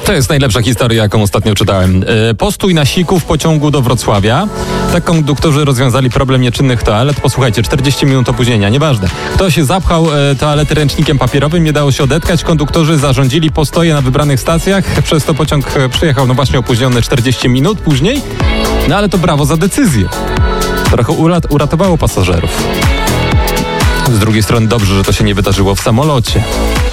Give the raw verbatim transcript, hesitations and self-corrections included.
To jest najlepsza historia, jaką ostatnio czytałem. Postój na siku w pociągu do Wrocławia. Tak konduktorzy rozwiązali problem nieczynnych toalet. Posłuchajcie, czterdzieści minut opóźnienia, nieważne. Ktoś zapchał toalety ręcznikiem papierowym, nie dało się odetkać. Konduktorzy zarządzili postoje na wybranych stacjach. Przez to pociąg przyjechał, no właśnie, opóźniony czterdzieści minut później. No ale to brawo za decyzję. Trochę urat- uratowało pasażerów. Z drugiej strony dobrze, że to się nie wydarzyło w samolocie.